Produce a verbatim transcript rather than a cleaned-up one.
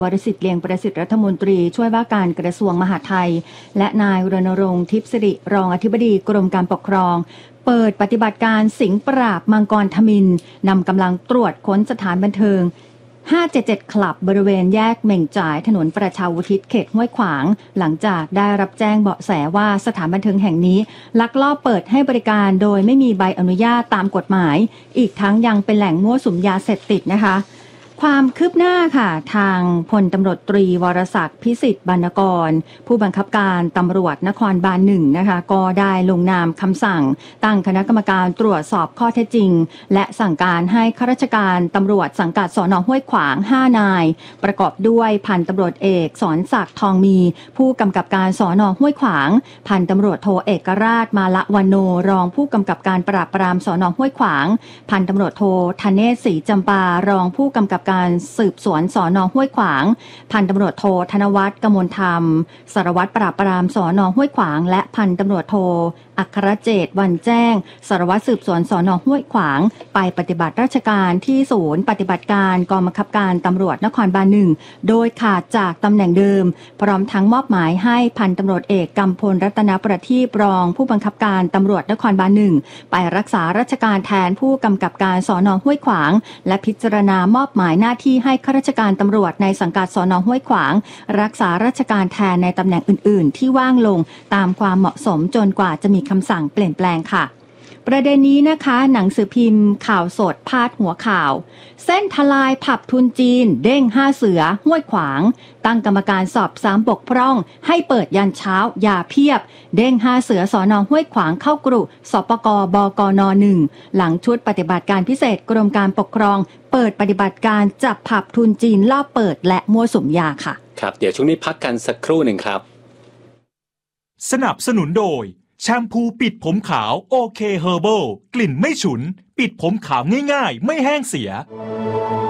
วรสิทธิ์เลียงประสิทธิ์รัฐมนตรีช่วยว่าการกระทรวงมหาดไทยและนายรณรงค์ทิพย์สิริรองอธิบดีกรมการปกครองเปิดปฏิบัติการสิงห์ปราบมังกรทมิฬนำกำลังตรวจค้นสถานบันเทิงห้าเจ็ดเจ็ดคลับบริเวณแยกเหม่งจ่ายถนนประชาอุทิศเขตห้วยขวางหลังจากได้รับแจ้งเบาะแสว่าสถานบันเทิงแห่งนี้ลักลอบเปิดให้บริการโดยไม่มีใบอนุญาตตามกฎหมายอีกทั้งยังเป็นแหล่งมั่วสุมยาเสพติดนะคะความคืบหน้าค่ะทางพลตำรวจตรีวรศักดิ์พิสิทธิ์บรรณกรผู้บังคับการตำรวจนครบาลหนึ่งนะคะก็ได้ลงนามคำสั่งตั้งคณะกรรมการตรวจสอบข้อเท็จจริงและสั่งการให้ข้าราชการตำรวจสังกัดสน.ห้วยขวางห้านายประกอบด้วยพันตำรวจเอกสอนศักดิ์ทองมีผู้กำกับการสน.ห้วยขวางพันตำรวจโทเอกราชมาละวันโนรองผู้กำกับการปราบปรามสน.ห้วยขวางพันตำรวจโทธเนศศรีจำปารองผู้กำกับการสืบสวนสน.ห้วยขวางพันตำรวจโทธนวัฒน์กมลธรรมสารวัตรปราบปรามสน.ห้วยขวางและพันตำรวจโทอัครเจตวันแจ้งสารวัตรสืบสวนสน.ห้วยขวางไปปฏิบัติราชการที่ศูนย์ปฏิบัติการกองบังคับการตำรวจนครบาลหนึ่งโดยขาดจากตำแหน่งเดิมพร้อมทั้งมอบหมายให้พันตำรวจเอกกำพลรัตนประทีปรองผู้บังคับการตำรวจนครบาลหนึ่งไปรักษาราชการแทนผู้กำกับการสน.ห้วยขวางและพิจารณามอบหมายหน้าที่ให้ข้าราชการตำรวจในสังกัดสน.ห้วยขวางรักษาราชการแทนในตำแหน่งอื่นๆที่ว่างลงตามความเหมาะสมจนกว่าจะมีคำสั่งเปลี่ยนแปลงค่ะประเด็นนี้นะคะหนังสือพิมพ์ข่าวสดพาดหัวข่าวเส้นทลายผับทุนจีนเด้งห้าเสือห้วยขวางตั้งกรรมการสอบสามบกพร่องให้เปิดยันเช้าอย่าเพียบเด้งห้าเสือสน.ห้วยขวางเข้ากรุสปกบกนหนึ่งหลังชุดปฏิบัติการพิเศษกรมการปกครองเปิดปฏิบัติการจับผับทุนจีนลอบเปิดและมั่วสุมยาค่ะครับเดี๋ยวช่วงนี้พักกันสักครู่หนึ่งครับสนับสนุนโดยแชมพูปิดผมขาวโอเคเฮอร์เบิลกลิ่นไม่ฉุนปิดผมขาวง่ายๆไม่แห้งเสีย